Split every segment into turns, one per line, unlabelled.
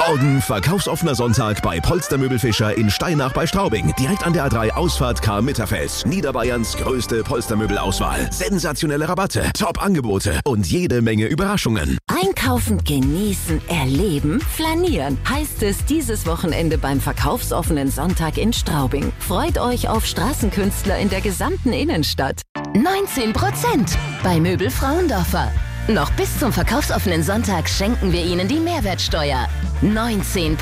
Morgen verkaufsoffener Sonntag bei Polstermöbelfischer in Steinach bei Straubing. Direkt an der A3 Ausfahrt Karl-Mitterfeld. Niederbayerns größte Polstermöbelauswahl. Sensationelle Rabatte, Top-Angebote und jede Menge Überraschungen.
Einkaufen, genießen, erleben, flanieren, heißt es dieses Wochenende beim verkaufsoffenen Sonntag in Straubing. Freut euch auf Straßenkünstler in der gesamten Innenstadt. 19% bei Möbel Frauendorfer. Noch bis zum verkaufsoffenen Sonntag schenken wir Ihnen die Mehrwertsteuer. 19%.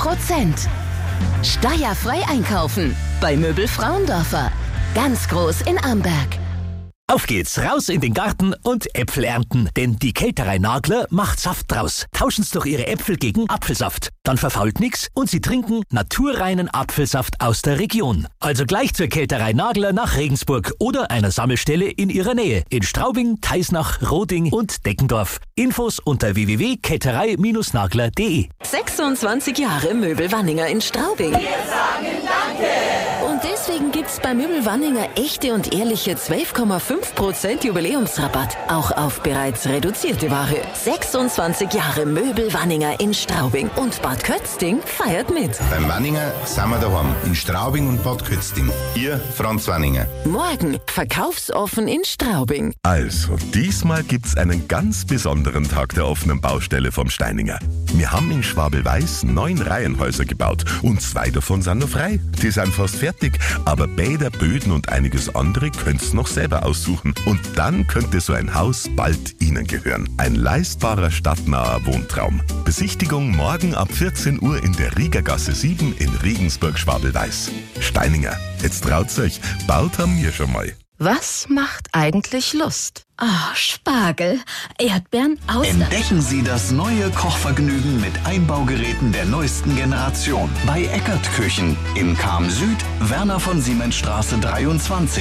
Steuerfrei einkaufen bei Möbel Frauendorfer. Ganz groß in Amberg.
Auf geht's, raus in den Garten und Äpfel ernten. Denn die Kälterei Nagler macht Saft draus. Tauschen Sie doch Ihre Äpfel gegen Apfelsaft. Dann verfault nix und Sie trinken naturreinen Apfelsaft aus der Region. Also gleich zur Kälterei Nagler nach Regensburg oder einer Sammelstelle in Ihrer Nähe. In Straubing, Teisnach, Roding und Deckendorf. Infos unter www.kälterei-nagler.de.
26 Jahre Möbel Wanninger in Straubing.
Wir sagen Danke!
Und deswegen gibt's bei Möbel Wanninger echte und ehrliche 12,5% Jubiläumsrabatt. Auch auf bereits reduzierte Ware. 26 Jahre Möbel Wanninger in Straubing. Und Bad Kötzting feiert mit.
Beim Wanninger sind wir daheim. In Straubing und Bad Kötzting. Ihr Franz Wanninger.
Morgen verkaufsoffen in Straubing.
Also, diesmal gibt's einen ganz besonderen Tag der offenen Baustelle vom Steininger. Wir haben in Schwabel-Weiß 9 Reihenhäuser gebaut und 2 davon sind noch frei. Die sind fast fertig, aber Bäder, Böden und einiges andere könnt's noch selber aussuchen. Und dann könnte so ein Haus bald Ihnen gehören. Ein leistbarer, stadtnaher Wohntraum. Besichtigung morgen ab 14 Uhr in der Riegergasse 7 in Regensburg-Schwabel-Weiß. Steininger, jetzt traut's euch, baut haben wir schon mal.
Was macht eigentlich Lust? Spargel, Erdbeeren, Austern.
Entdecken Sie das neue Kochvergnügen mit Einbaugeräten der neuesten Generation. Bei Eckert Küchen in Cham Süd, Werner von Siemens Straße 23.